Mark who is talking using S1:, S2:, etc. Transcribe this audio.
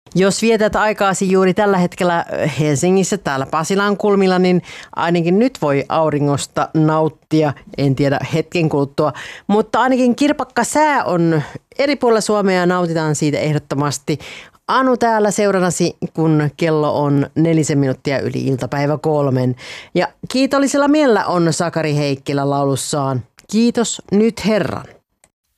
S1: Jos vietät aikaasi juuri tällä hetkellä Helsingissä täällä Pasilan kulmilla, niin ainakin nyt voi auringosta nauttia. En tiedä hetken kuluttua, mutta ainakin kirpakka sää on eri puolilla Suomea ja nautitaan siitä ehdottomasti. Anu täällä seurannasi, kun kello on 4 minuuttia yli iltapäivä 3. Ja kiitollisella mielellä on Sakari Heikkilä laulussaan Kiitos nyt Herran.